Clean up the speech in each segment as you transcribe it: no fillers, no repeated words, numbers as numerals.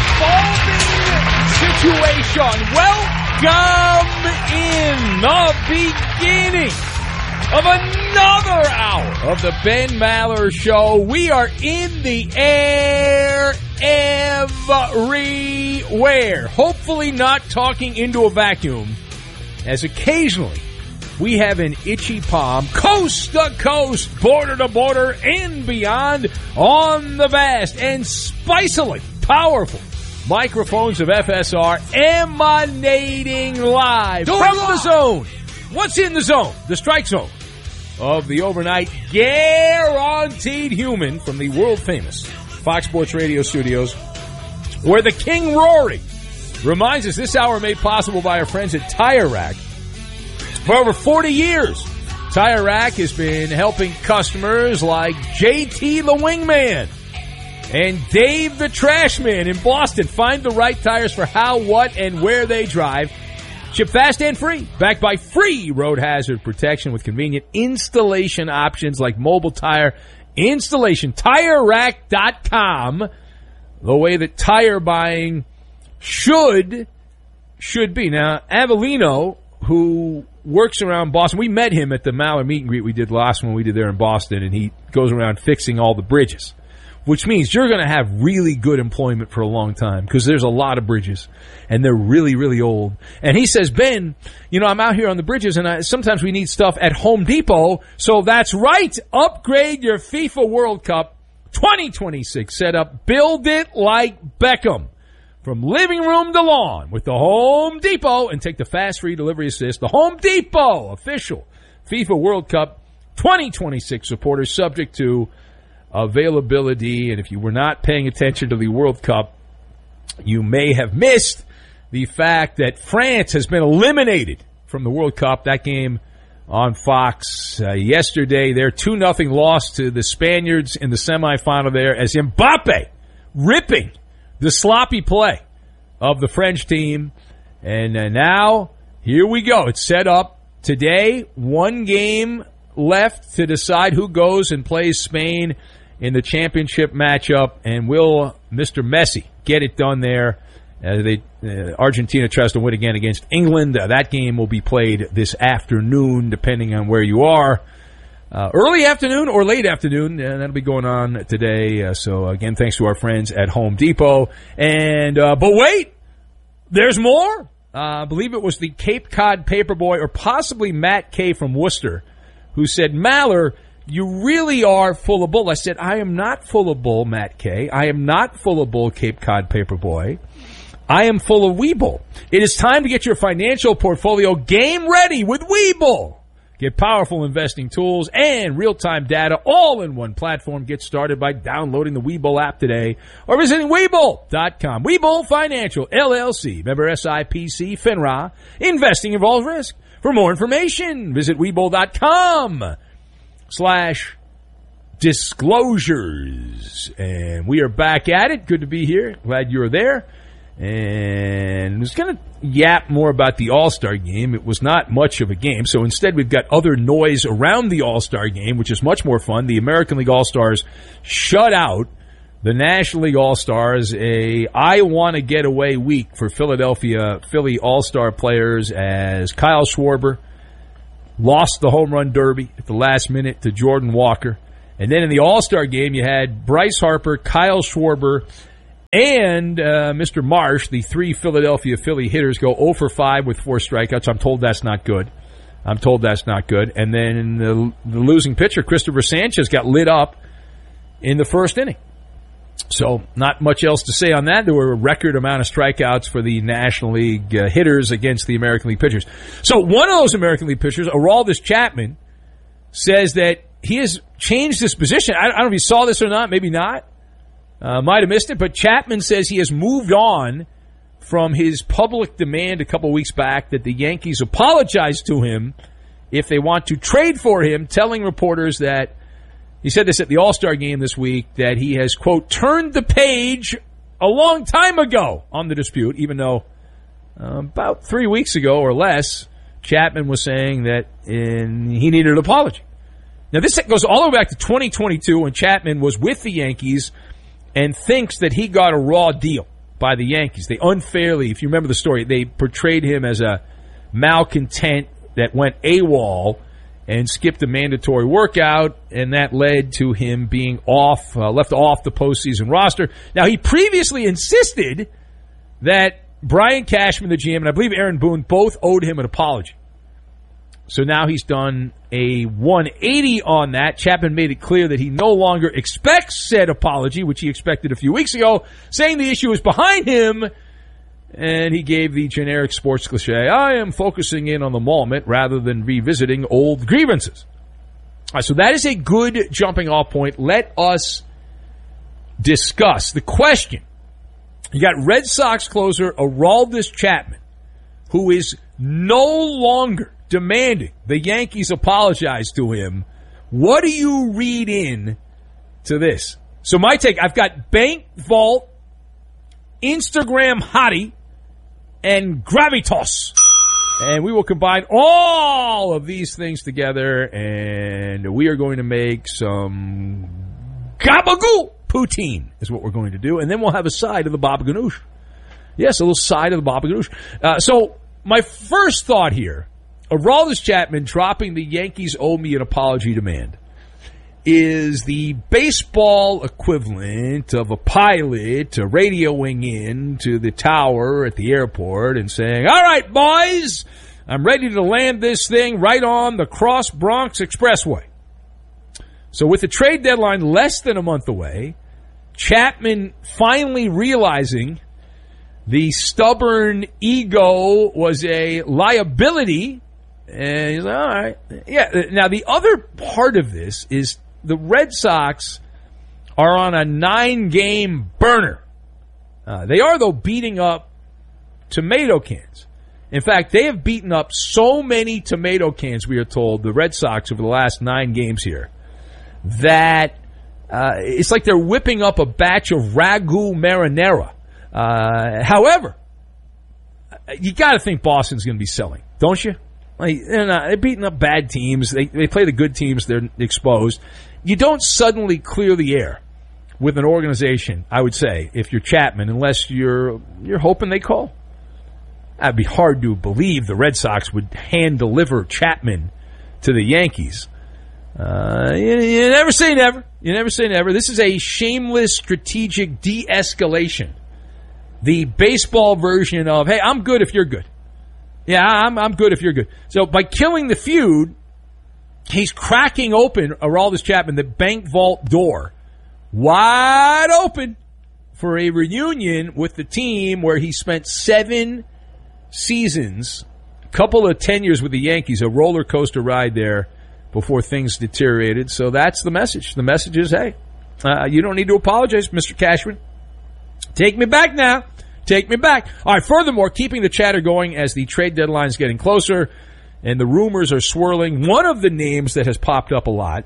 evolving situation. Welcome in the beginning of another hour of the Ben Maller Show. We are in the air everywhere. Hopefully not talking into a vacuum, as occasionally we have an itchy palm, coast to coast, border to border, and beyond on the vast and spicily powerful microphones of FSR emanating live from the zone. What's in the zone? The strike zone of the overnight guaranteed human from the world-famous Fox Sports Radio studios, where the King Rory reminds us this hour made possible by our friends at Tire Rack. For over 40 years, Tire Rack has been helping customers like JT the Wingman and Dave the Trashman in Boston find the right tires for how, what, and where they drive. Ship fast and free, backed by free road hazard protection with convenient installation options like mobile tire installation. TireRack.com, the way that tire buying should be. Now, Avellino, who works around Boston, we met him at the Maller meet and greet we did last one we did there in Boston, and he goes around fixing all the bridges, which means you're going to have really good employment for a long time because there's a lot of bridges, and they're really, really old. And he says, Ben, I'm out here on the bridges, and sometimes we need stuff at Home Depot. So that's right. Upgrade your FIFA World Cup 2026 setup. Build it like Beckham. From living room to lawn with the Home Depot, and take the fast free delivery assist. The Home Depot official FIFA World Cup 2026 supporters, subject to availability. And if you were not paying attention to the World Cup, you may have missed the fact that France has been eliminated from the World Cup. That game on Fox yesterday. Their 2-0 loss to the Spaniards in the semifinal there, as Mbappe ripping the sloppy play of the French team. And now, here we go. It's set up today. One game left to decide who goes and plays Spain in the championship matchup. And will Mr. Messi get it done there? Argentina tries to win again against England. That game will be played this afternoon, depending on where you are. Early afternoon or late afternoon, that'll be going on today. So, again, thanks to our friends at Home Depot. And but wait, there's more. I believe it was the Cape Cod Paperboy, or possibly Matt K. from Worcester, who said, Maller, you really are full of bull. I said, I am not full of bull, Matt K. I am not full of bull, Cape Cod Paperboy. I am full of Webull. It is time to get your financial portfolio game ready with Webull. Get powerful investing tools and real-time data all in one platform. Get started by downloading the Webull app today or visiting Webull.com. Webull Financial, LLC, member SIPC, FINRA. Investing involves risk. For more information, visit Webull.com/disclosures. And we are back at it. Good to be here. Glad you're there. And I was going to yap more about the All-Star game. It was not much of a game, so instead we've got other noise around the All-Star game, which is much more fun. The American League All-Stars shut out the National League All-Stars, a I-want-to-get-away week for Philly All-Star players, as Kyle Schwarber lost the home run derby at the last minute to Jordan Walker. And then in the All-Star game, you had Bryce Harper, Kyle Schwarber, and Mr. Marsh, the 3 Philadelphia Philly hitters, go 0 for 5 with 4 strikeouts. I'm told that's not good. And then the losing pitcher, Christopher Sanchez, got lit up in the first inning. So not much else to say on that. There were a record amount of strikeouts for the National League hitters against the American League pitchers. So one of those American League pitchers, Aroldis Chapman, says that he has changed his position. I don't know if you saw this or not, maybe not. Might have missed it, but Chapman says he has moved on from his public demand a couple weeks back that the Yankees apologize to him if they want to trade for him, telling reporters that, he said this at the All-Star game this week, that he has, quote, turned the page a long time ago on the dispute, even though about 3 weeks ago or less, Chapman was saying that he needed an apology. Now, this goes all the way back to 2022 when Chapman was with the Yankees and thinks that he got a raw deal by the Yankees. They unfairly, if you remember the story, they portrayed him as a malcontent that went AWOL and skipped a mandatory workout, and that led to him being left off the postseason roster. Now, he previously insisted that Brian Cashman, the GM, and I believe Aaron Boone both owed him an apology. So now he's done a 180 on that. Chapman made it clear that he no longer expects said apology, which he expected a few weeks ago, saying the issue is behind him. And he gave the generic sports cliche, I am focusing in on the moment rather than revisiting old grievances. All right, so that is a good jumping off point. Let us discuss the question. You got Red Sox closer Aroldis Chapman, who is no longer demanding the Yankees apologize to him. What do you read in to this? So my take, I've got Bank Vault, Instagram Hottie, and Gravitas. And we will combine all of these things together, and we are going to make some gabagool poutine is what we're going to do. And then we'll have a side of the baba ganoush. Yes, a little side of the baba ganoush. So my first thought here, Aroldis Chapman dropping the Yankees owe me an apology demand, is the baseball equivalent of a pilot radioing in to the tower at the airport and saying, all right, boys, I'm ready to land this thing right on the Cross Bronx Expressway. So with the trade deadline less than a month away, Chapman finally realizing the stubborn ego was a liability, and he's like, all right. Yeah. Now, the other part of this is the Red Sox are on a 9-game burner. They are, though, beating up tomato cans. In fact, they have beaten up so many tomato cans, we are told, the Red Sox over the last 9 games here, that it's like they're whipping up a batch of ragu marinara. However, you got to think Boston's going to be selling, don't you? Like, they're beating up bad teams. They play the good teams. They're exposed. You don't suddenly clear the air with an organization, I would say, if you're Chapman, unless you're hoping they call. That'd be hard to believe the Red Sox would hand-deliver Chapman to the Yankees. You never say never. You never say never. This is a shameless strategic de-escalation. The baseball version of, hey, I'm good if you're good. Yeah, I'm good if you're good. So by killing the feud, he's cracking open Aroldis Chapman, the bank vault door, wide open for a reunion with the team where he spent 7 seasons, a couple of tenures with the Yankees, a roller coaster ride there before things deteriorated. So that's the message. The message is, hey, you don't need to apologize, Mr. Cashman. Take me back now. Take me back. All right, furthermore, keeping the chatter going as the trade deadline is getting closer and the rumors are swirling, one of the names that has popped up a lot,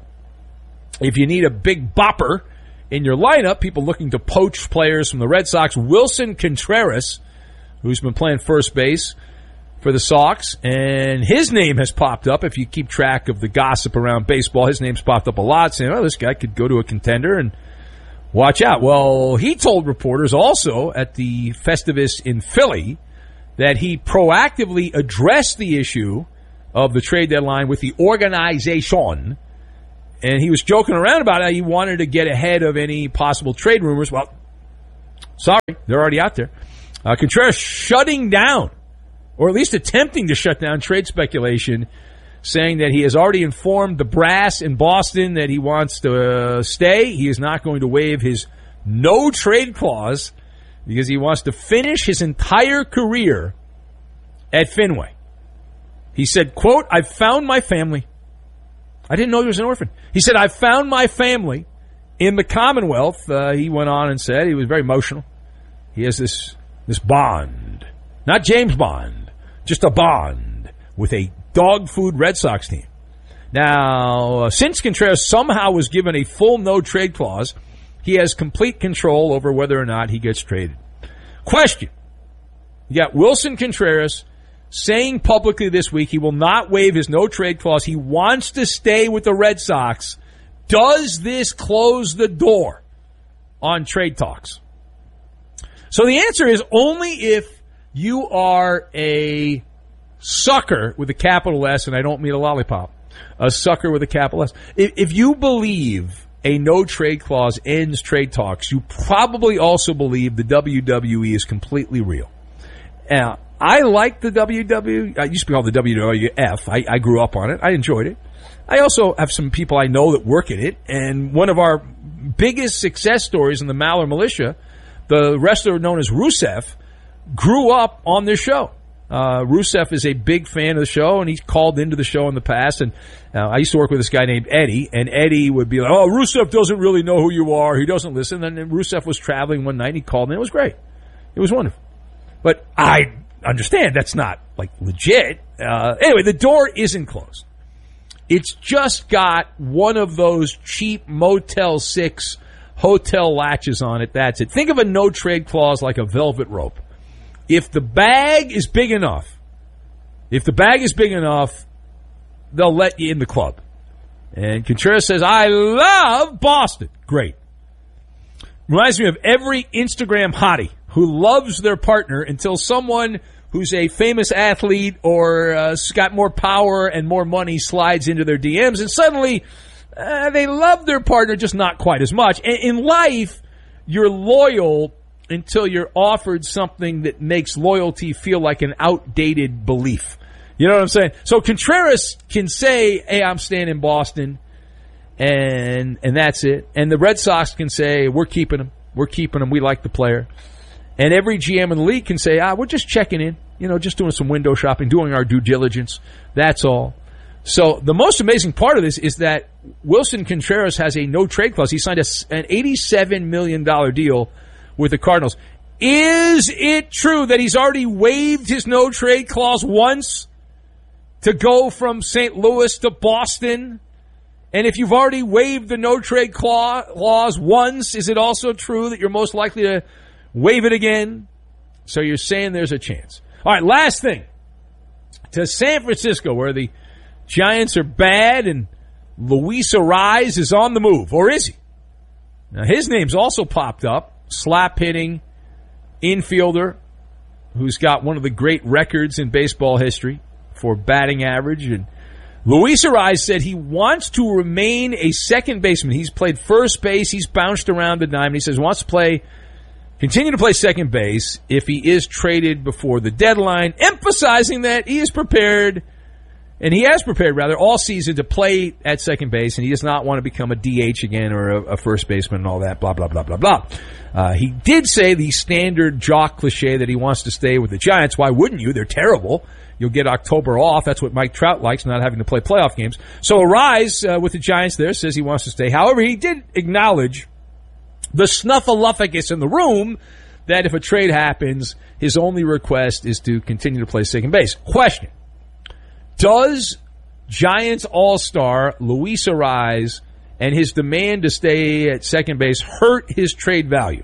if you need a big bopper in your lineup, people looking to poach players from the Red Sox, Wilson Contreras, who's been playing first base for the Sox, and his name has popped up. If you keep track of the gossip around baseball, his name's popped up a lot, saying, oh, this guy could go to a contender and watch out. Well, he told reporters also at the Festivus in Philly that he proactively addressed the issue of the trade deadline with the organization, and he was joking around about it. He wanted to get ahead of any possible trade rumors. Well, sorry, they're already out there. Contreras shutting down, or at least attempting to shut down, trade speculation, saying that he has already informed the brass in Boston that he wants to stay. He is not going to waive his no-trade clause because he wants to finish his entire career at Fenway. He said, quote, I've found my family. I didn't know he was an orphan. He said, I've found my family in the Commonwealth. He went on and said, he was very emotional. He has this bond, not James Bond, just a bond with a dog food Red Sox team. Now, since Contreras somehow was given a full no-trade clause, he has complete control over whether or not he gets traded. Question. You got Wilson Contreras saying publicly this week he will not waive his no-trade clause. He wants to stay with the Red Sox. Does this close the door on trade talks? So the answer is only if you are a sucker with a capital S, and I don't mean a lollipop, a sucker with a capital S. If you believe a no-trade clause ends trade talks, you probably also believe the WWE is completely real. Now, I like the WWE. I used to be called the WWF. I grew up on it. I enjoyed it. I also have some people I know that work in it, and one of our biggest success stories in the Maller Militia, the wrestler known as Rusev, grew up on this show. Rusev is a big fan of the show, and he's called into the show in the past. And I used to work with this guy named Eddie, and Eddie would be like, "Oh, Rusev doesn't really know who you are. He doesn't listen." And then Rusev was traveling one night, and he called in. It was great. It was wonderful. But I understand that's not, like, legit. Anyway, the door isn't closed. It's just got one of those cheap Motel 6 hotel latches on it. That's it. Think of a no-trade clause like a velvet rope. If the bag is big enough, they'll let you in the club. And Contreras says, I love Boston. Great. Reminds me of every Instagram hottie who loves their partner until someone who's a famous athlete or got more power and more money slides into their DMs, and suddenly they love their partner, just not quite as much. And in life, you're loyal until you're offered something that makes loyalty feel like an outdated belief. You know what I'm saying? So Contreras can say, hey, I'm staying in Boston, and that's it. And the Red Sox can say, we're keeping him. We like the player. And every GM in the league can say, we're just checking in, just doing some window shopping, doing our due diligence. That's all. So the most amazing part of this is that Wilson Contreras has a no-trade clause. He signed an $87 million deal with the Cardinals. Is it true that he's already waived his no-trade clause once to go from St. Louis to Boston? And if you've already waived the no-trade clause once, is it also true that you're most likely to waive it again? So you're saying there's a chance. All right, last thing. To San Francisco, where the Giants are bad and Luis Arraez is on the move. Or is he? Now, his name's also popped up. Slap-hitting infielder who's got one of the great records in baseball history for batting average. And Luis Arraez said he wants to remain a second baseman. He's played first base. He's bounced around the diamond. He says he wants to continue to play second base if he is traded before the deadline, emphasizing that he is prepared, and he has prepared, rather, all season to play at second base, and he does not want to become a DH again or a first baseman and all that, blah, blah, blah, blah, blah. He did say the standard jock cliche that he wants to stay with the Giants. Why wouldn't you? They're terrible. You'll get October off. That's what Mike Trout likes, not having to play playoff games. So Arraez with the Giants there says he wants to stay. However, he did acknowledge the snuffleupagus in the room that if a trade happens, his only request is to continue to play second base. Question. Does Giants All-Star Luis Arraez and his demand to stay at second base hurt his trade value?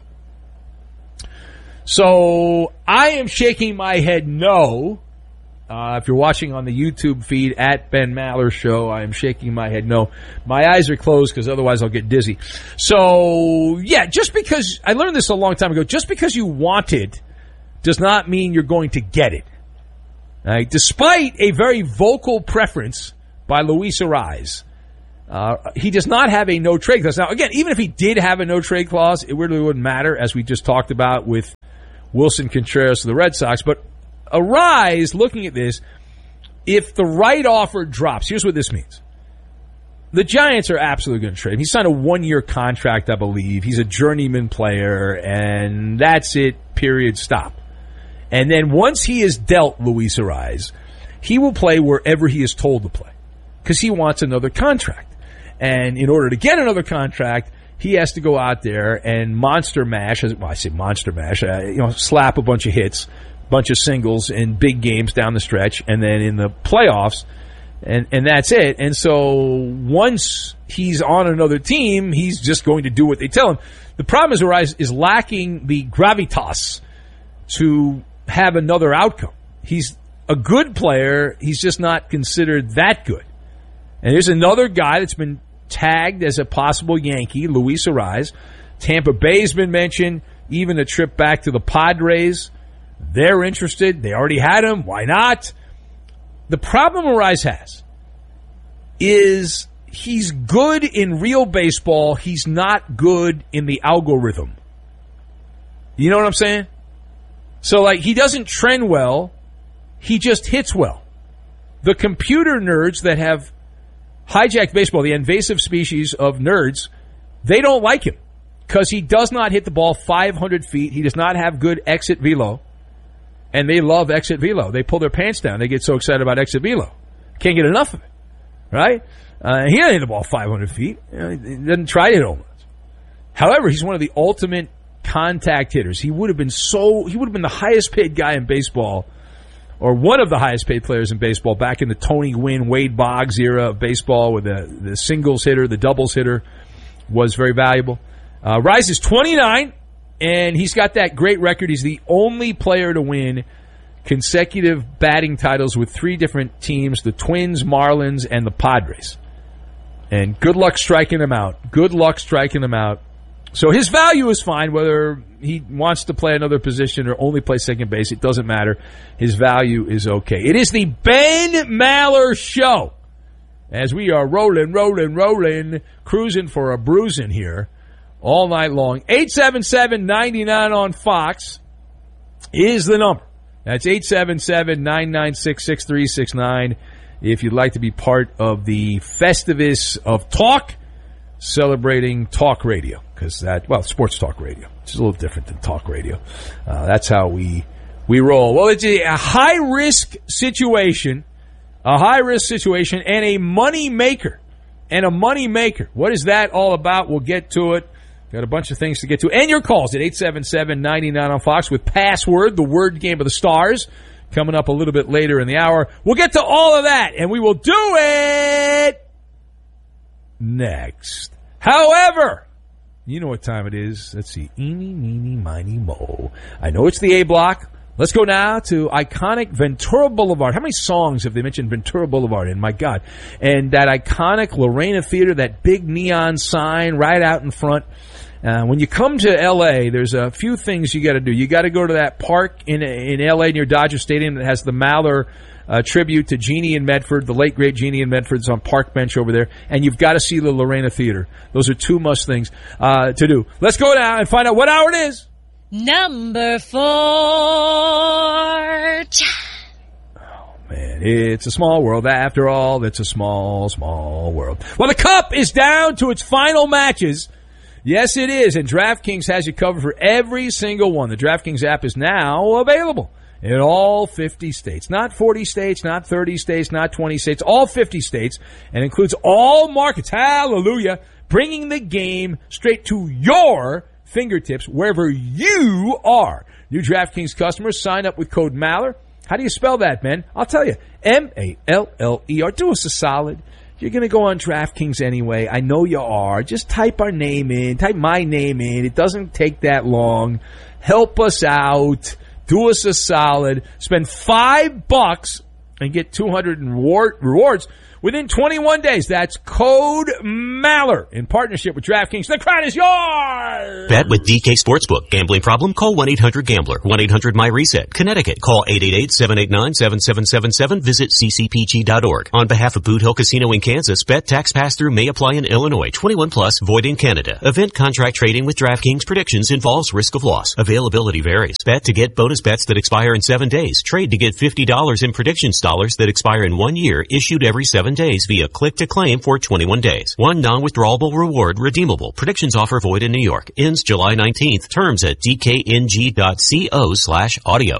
So I am shaking my head no. If you're watching on the YouTube feed at Ben Maller Show, I am shaking my head no. My eyes are closed because otherwise I'll get dizzy. So, yeah, just because, I learned this a long time ago, just because you want it does not mean you're going to get it. Right? Despite a very vocal preference by Luis Arraez, he does not have a no-trade clause. Now, again, even if he did have a no-trade clause, it really wouldn't matter, as we just talked about with Wilson Contreras of the Red Sox. But Arraez, looking at this, if the right offer drops, here's what this means. The Giants are absolutely going to trade him. He signed a one-year contract, I believe. He's a journeyman player, and that's it, period, stop. And then once he is dealt Luis Arraez, he will play wherever he is told to play because he wants another contract. And in order to get another contract, he has to go out there and monster mash, slap a bunch of hits, bunch of singles in big games down the stretch, and then in the playoffs, and that's it. And so once he's on another team, he's just going to do what they tell him. The problem is Arraez is lacking the gravitas to have another outcome. He's a good player. He's just not considered that good. And there's another guy that's been tagged as a possible Yankee, Luis Arraez. Tampa Bay's been mentioned. even a trip back to the Padres. They're interested. They already had him. Why not? The problem Arraez has is he's good in real baseball. He's not good in the algorithm. You know what I'm saying? So, like, he doesn't trend well. He just hits well. The computer nerds that have hijacked baseball, the invasive species of nerds, they don't like him because he does not hit the ball 500 feet. He does not have good exit velo, and they love exit velo. They pull their pants down. They get so excited about exit velo. Can't get enough of it, right? He doesn't hit the ball 500 feet. He doesn't try to hit home runs. However, he's one of the ultimate contact hitters. He would have been the highest paid guy in baseball, or one of the highest paid players in baseball back in the Tony Gwynn, Wade Boggs era of baseball, where the singles hitter, the doubles hitter was very valuable. Arraez is 29, and he's got that great record. He's the only player to win consecutive batting titles with 3 different teams, the Twins, Marlins, and the Padres. And good luck striking him out. Good luck striking him out. So his value is fine, whether he wants to play another position or only play second base. It doesn't matter. His value is okay. It is the Ben Maller Show. As we are rolling, cruising for a bruising here all night long. 877-99 on Fox is the number. That's 877-996-6369 if you'd like to be part of the Festivus of Talk, celebrating talk radio. Because sports talk radio. It's a little different than talk radio. That's how we roll. Well, it's a high-risk situation, and a money maker. What is that all about? We'll get to it. Got a bunch of things to get to. And your calls at 877-99 on Fox with Password, the word game of the stars, coming up a little bit later in the hour. We'll get to all of that, and we will do it next. However, you know what time it is. Let's see. Eeny, meeny, miny, mo. I know it's the A block. Let's go now to iconic Ventura Boulevard. How many songs have they mentioned Ventura Boulevard in? My God. And that iconic Lorena Theater, that big neon sign right out in front. When you come to L.A., there's a few things you got to do. You got to go to that park in L.A. near Dodger Stadium that has the Maller tribute to Jeannie and Medford, the late, great Jeannie and Medford's on Park Bench over there. And you've got to see the Lorena Theater. Those are 2 must things to do. Let's go now and find out what hour it is. Number 4. Man, it's a small world. After all, it's a small, small world. Well, the Cup is down to its final matches. Yes, it is, and DraftKings has you covered for every single one. The DraftKings app is now available in all 50 states. Not 40 states, not 30 states, not 20 states, all 50 states, and includes all markets. Hallelujah. Bringing the game straight to your fingertips wherever you are. New DraftKings customers sign up with code Maller. How do you spell that, man? I'll tell you. M-A-L-L-E-R. Do us a solid. You're going to go on DraftKings anyway. I know you are. Just type our name in. Type my name in. It doesn't take that long. Help us out. Do us a solid. Spend $5 and get 200 in rewards within 21 days. That's code Maller in partnership with DraftKings. The crown is yours! Bet with DK Sportsbook. Gambling problem? Call 1-800-GAMBLER. 1-800-MyReset. Connecticut. Call 888-789-7777. Visit ccpg.org. On behalf of Boot Hill Casino in Kansas, bet tax pass-through may apply in Illinois. 21 plus, void in Canada. Event contract trading with DraftKings predictions involves risk of loss. Availability varies. Bet to get bonus bets that expire in 7 days. Trade to get $50 in predictions dollars that expire in 1 year, issued every 7 days via click to claim for 21 days. One non-withdrawable reward redeemable. Predictions offer void in New York. Ends July 19th. Terms at dkng.co/audio.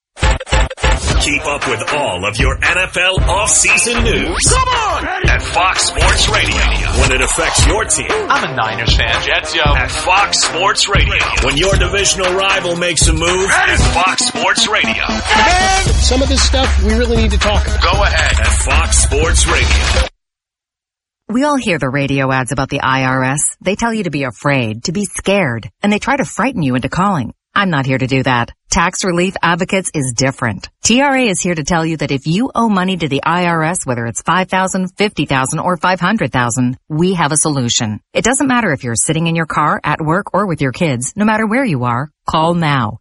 Keep up with all of your NFL offseason news. Come on! At Fox Sports Radio. When it affects your team. I'm a Niners fan. Jets, yo. At Fox Sports Radio. When your divisional rival makes a move. At Fox Sports Radio. Man, some of this stuff we really need to talk about. Go ahead. At Fox Sports Radio. We all hear the radio ads about the IRS. They tell you to be afraid, to be scared, and they try to frighten you into calling. I'm not here to do that. Tax Relief Advocates is different. TRA is here to tell you that if you owe money to the IRS, whether it's $5,000, $50,000, or $500,000, we have a solution. It doesn't matter if you're sitting in your car, at work, or with your kids. No matter where you are, Call now.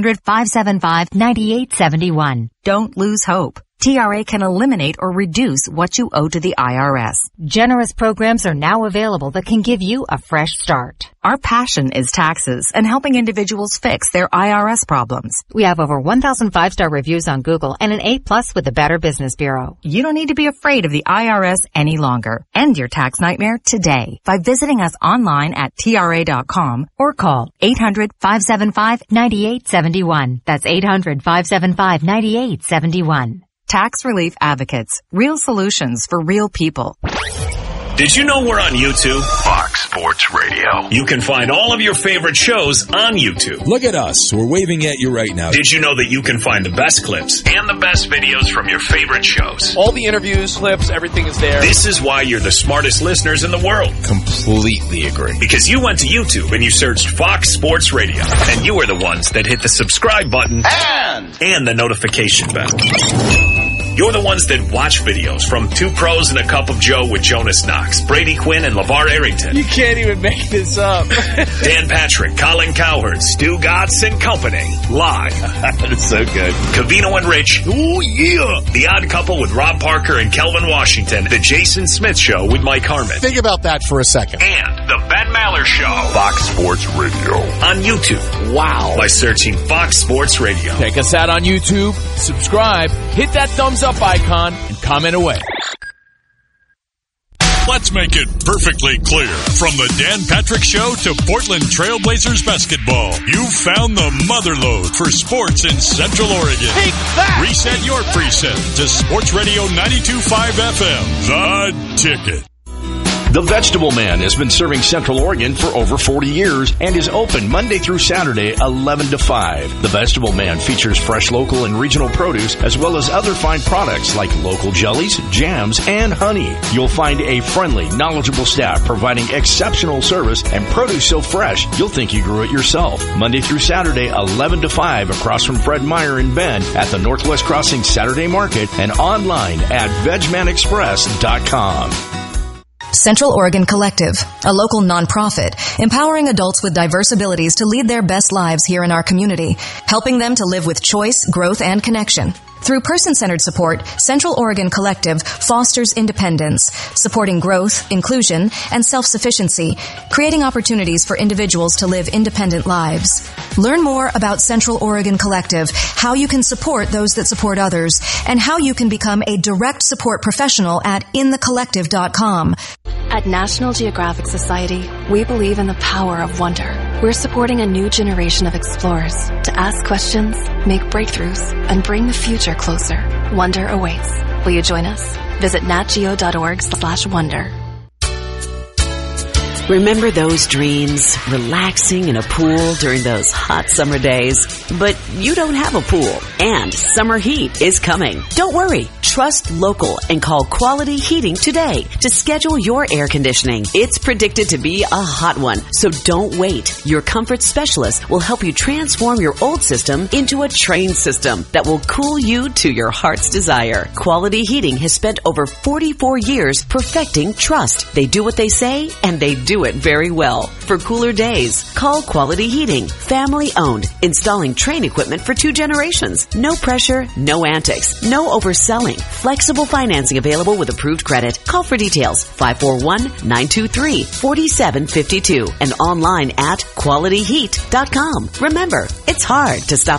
800-575-9871. Don't lose hope. TRA can eliminate or reduce what you owe to the IRS. Generous programs are now available that can give you a fresh start. Our passion is taxes and helping individuals fix their IRS problems. We have over 1,000 5-star reviews on Google and an A+ with the Better Business Bureau. You don't need to be afraid of the IRS any longer. End your tax nightmare today by visiting us online at TRA.com or call 800-575-9871. That's 800-575-9871. Tax Relief Advocates. Real solutions for real people. Did you know we're on YouTube? Fox Sports Radio. You can find all of your favorite shows on YouTube. Look at us. We're waving at you right now. Did you know that you can find the best clips and the best videos from your favorite shows? All the interviews, clips, everything is there. This is why you're the smartest listeners in the world. Completely agree. Because you went to YouTube and you searched Fox Sports Radio. And you were the ones that hit the subscribe button and the notification bell. You're the ones that watch videos from Two Pros and a Cup of Joe with Jonas Knox, Brady Quinn, and LeVar Arrington. You can't even make this up. Dan Patrick, Colin Cowherd, Stu Gatz, and company. Live. That is so good. Covino and Rich. Oh, yeah. The Odd Couple with Rob Parker and Kelvin Washington. The Jason Smith Show with Mike Harmon. Think about that for a second. And the Ben Maller Show. Fox Sports Radio. On YouTube. Wow. By searching Fox Sports Radio. Check us out on YouTube, subscribe, hit that thumbs up icon, and comment away. Let's make it perfectly clear. From the Dan Patrick Show to Portland Trailblazers basketball, you found the motherlode for sports in Central Oregon. Take that! Reset your preset to Sports Radio 92.5 FM. The Ticket. The Vegetable Man has been serving Central Oregon for over 40 years and is open Monday through Saturday, 11 to 5. The Vegetable Man features fresh local and regional produce as well as other fine products like local jellies, jams, and honey. You'll find a friendly, knowledgeable staff providing exceptional service and produce so fresh you'll think you grew it yourself. Monday through Saturday, 11 to 5 across from Fred Meyer in Bend at the Northwest Crossing Saturday Market and online at VegManExpress.com. Central Oregon Collective, a local nonprofit, empowering adults with diverse abilities to lead their best lives here in our community, helping them to live with choice, growth, and connection. Through person-centered support, Central Oregon Collective fosters independence, supporting growth, inclusion, and self-sufficiency, creating opportunities for individuals to live independent lives. Learn more about Central Oregon Collective, how you can support those that support others, and how you can become a direct support professional at inthecollective.com. At National Geographic Society, we believe in the power of wonder. We're supporting a new generation of explorers to ask questions, make breakthroughs, and bring the future closer. Wonder awaits. Will you join us? Visit natgeo.org/wonder. Remember those dreams? Relaxing in a pool during those hot summer days? But you don't have a pool, and summer heat is coming. Don't worry. Trust local and call Quality Heating today to schedule your air conditioning. It's predicted to be a hot one, so don't wait. Your comfort specialist will help you transform your old system into a trained system that will cool you to your heart's desire. Quality Heating has spent over 44 years perfecting trust. They do what they say, and they do it very well. For cooler days, call Quality Heating. Family owned, installing Trane equipment for 2 generations. No pressure, no antics, no overselling. Flexible financing available with approved credit. Call for details 541-923-4752 and online at qualityheat.com. Remember, it's hard to stop